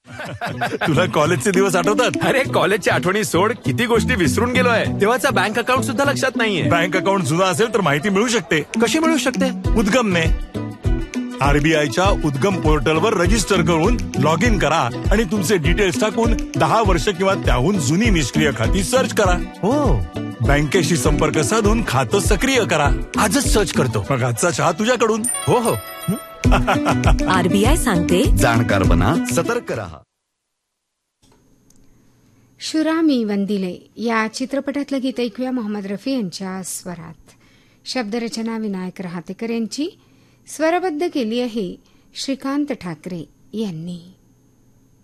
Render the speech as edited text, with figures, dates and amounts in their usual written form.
तुला कॉलेजचे दिवस आठवतात? अरे कॉलेजच्या आठवणी सोड, किती गोष्टी विसरून गेलोय. तेव्हाचा बँक अकाउंट सुद्धा लक्षात नाहीये. बँक अकाउंट जुना असेल तर माहिती मिळू शकते. कशी मिळू शकते? उद्गमने. आरबीआयच्या उद्गम पोर्टलवर रजिस्टर करून लॉग इन करा आणि तुमचे डिटेल्स टाकून 10 वर्ष किंवा त्याहून जुनी निष्क्रिय खाती सर्च करा. हो, बँकेशी संपर्क साधून खातं सक्रिय करा. आजच सर्च करतो. मग आजचा चहा तुझ्याकडून. हो हो. आरबीआय सांगते, जाणकार बना, सतर्क रहा. शुरा मी वंदिले या चित्रपटातलं गीत ऐकूया मोहम्मद रफी यांच्या स्वरात. शब्दरचना विनायक रहातेकर यांची, स्वरबद्ध केली आहे श्रीकांत ठाकरे यांनी.